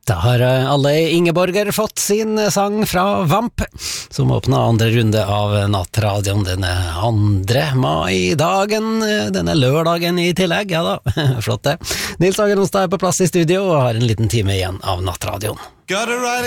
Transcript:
Da har alle Ingeborger fått sin sang fra Vamp, som åpnet andre runde av Nattradion denne 2. mai-dagen, denne lørdagen i tillegg, ja da, flott det. Nils Hagen Onsdag er på plass i studio og har en liten time igjen av Nattradion.